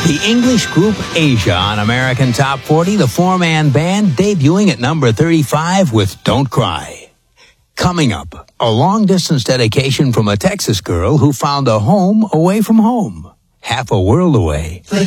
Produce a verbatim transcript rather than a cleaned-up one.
The English group Asia on American Top forty, the four-man band debuting at number thirty-five with Don't Cry. Coming up, a long-distance dedication from a Texas girl who found a home away from home, half a world away.